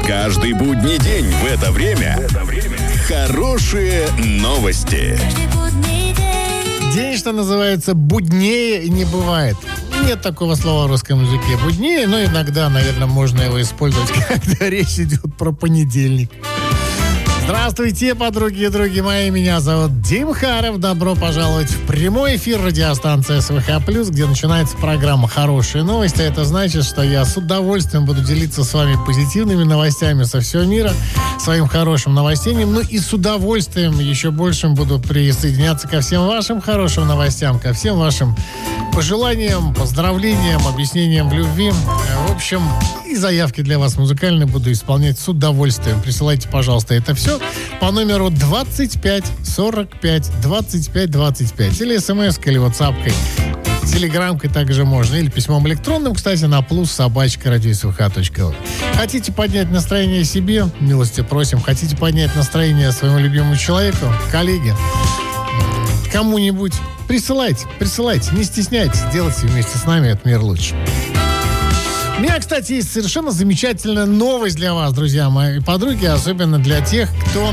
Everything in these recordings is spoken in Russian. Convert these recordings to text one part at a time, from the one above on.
Каждый будний день в это время хорошие новости. День, что называется, буднее не бывает. Нет такого слова в русском языке. Буднее, но иногда, наверное, можно его использовать, когда речь идет про понедельник. Здравствуйте, подруги и други мои. Меня зовут Дим Харов. Добро пожаловать в прямой эфир радиостанции СВХ+, где начинается программа «Хорошие новости». Это значит, что я с удовольствием буду делиться с вами позитивными новостями со всего мира, своим хорошим новостением. Ну и с удовольствием еще большим буду присоединяться ко всем вашим хорошим новостям, ко всем вашим пожеланиям, поздравлениям, объяснениям в любви. В общем, и заявки для вас музыкальные буду исполнять с удовольствием. Присылайте, пожалуйста, это все по номеру 25 45 25 25. Или смс-кой, или ватсапкой, телеграмкой также можно. Или письмом электронным, кстати, на +собачка@радиосвх.ру. Хотите поднять настроение себе? Милости просим. Хотите поднять настроение своему любимому человеку, коллеге, кому-нибудь? Присылайте, не стесняйтесь, делайте вместе с нами этот мир лучше. У меня, кстати, есть совершенно замечательная новость для вас, друзья мои подруги, особенно для тех, кто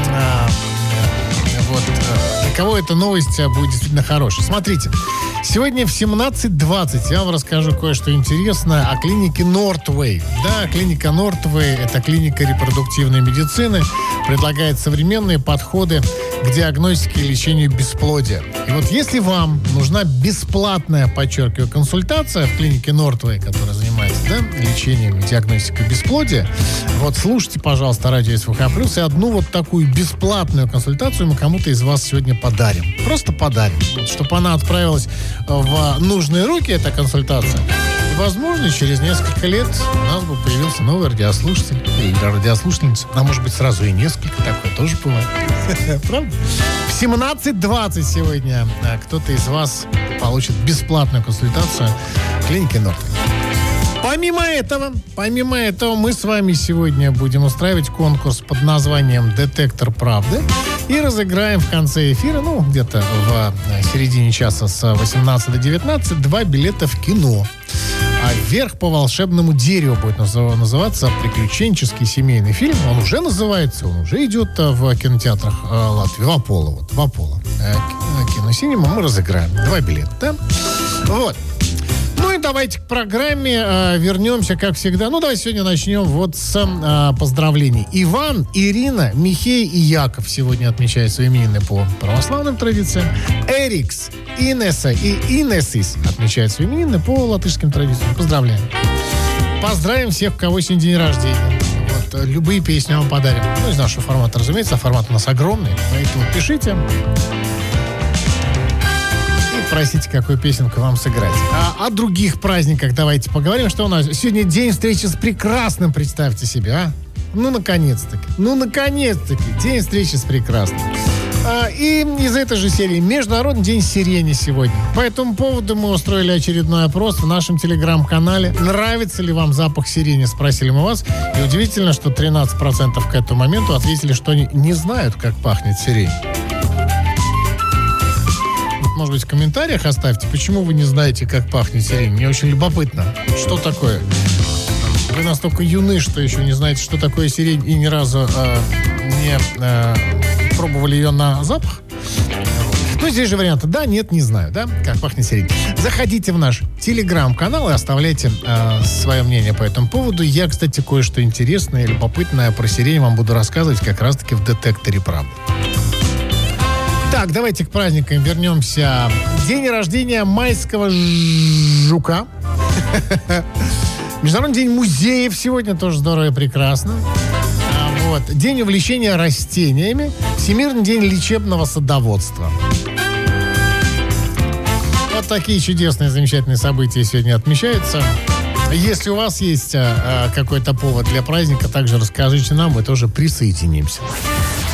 для кого эта новость будет действительно хорошая. Смотрите, сегодня в 17:20 я вам расскажу кое-что интересное о клинике Нортвей. Да, клиника Нортвей – это клиника репродуктивной медицины, предлагает современные подходы к диагностике и лечению бесплодия. И вот если вам нужна бесплатная, подчеркиваю, консультация в клинике Нортвей, которая занимается лечением и диагностикой бесплодия, вот слушайте, пожалуйста, радио СВХ+, и одну вот такую бесплатную консультацию мы кому-то из вас сегодня подарим. Просто подарим. Вот, чтобы она отправилась в нужные руки, эта консультация. И, возможно, через несколько лет у нас бы появился новый радиослушатель или радиослушательница. А может быть, сразу и несколько. Такое тоже бывает. Правда? В 17:20 сегодня кто-то из вас получит бесплатную консультацию в клинике Нортвей. Помимо этого, мы с вами сегодня будем устраивать конкурс под названием «Детектор правды» и разыграем в конце эфира, где-то в середине часа с 18 до 19, 2 билета в кино. А «Вверх по волшебному дереву» будет называться, приключенческий семейный фильм. Он уже называется, он уже идет в кинотеатрах Латвии. В Аполло. Киносинема мы разыграем 2 билета, да? Вот. Ну и давайте к программе вернемся, как всегда. Давайте сегодня начнем вот с поздравлений. Иван, Ирина, Михей и Яков сегодня отмечают свои именины по православным традициям. Эрикс, Инесса и Инессис отмечают свои именины по латышским традициям. Поздравляем. Поздравим всех, у кого сегодня день рождения. Вот, любые песни вам подарим. Из нашего формата, разумеется, формат у нас огромный. Поэтому пишите. Просите, какую песенку вам сыграть. О других праздниках давайте поговорим. Что у нас? Сегодня день встречи с прекрасным, представьте себе, а? Наконец-таки, день встречи с прекрасным. И из этой же серии Международный день сирени сегодня. По этому поводу мы устроили очередной опрос в нашем телеграм-канале. Нравится ли вам запах сирени? Спросили мы вас. И удивительно, что 13% к этому моменту ответили, что они не знают, как пахнет сирень. Может быть, в комментариях оставьте, почему вы не знаете, как пахнет сирень. Мне очень любопытно. Что такое? Вы настолько юны, что еще не знаете, что такое сирень, и ни разу не пробовали ее на запах? Здесь же варианты. Да, нет, не знаю, да, как пахнет сирень. Заходите в наш телеграм-канал и оставляйте свое мнение по этому поводу. Я, кстати, кое-что интересное и любопытное про сирень вам буду рассказывать как раз-таки в детекторе правды. Так, давайте к праздникам вернемся. День рождения майского жука. Международный день музеев сегодня, тоже здорово и прекрасно. День увлечения растениями. Всемирный день лечебного садоводства. Вот такие чудесные, замечательные события сегодня отмечаются. Если у вас есть какой-то повод для праздника, также расскажите нам, мы тоже присоединимся.